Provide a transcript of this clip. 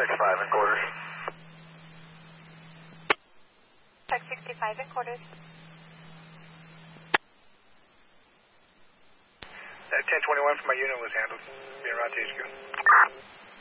65 and quarters. Check 65 and quarters. 1021 from my unit was handled. Being around THQ.